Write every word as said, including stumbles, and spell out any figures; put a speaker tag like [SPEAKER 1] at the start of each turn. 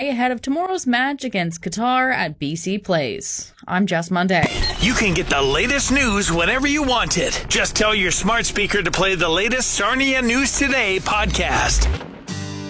[SPEAKER 1] today ahead of tomorrow's match against Qatar at B C Place. I'm Jess Monday.
[SPEAKER 2] You can get the latest news whenever you want it. Just tell your smart speaker to play the latest Sarnia News Today podcast.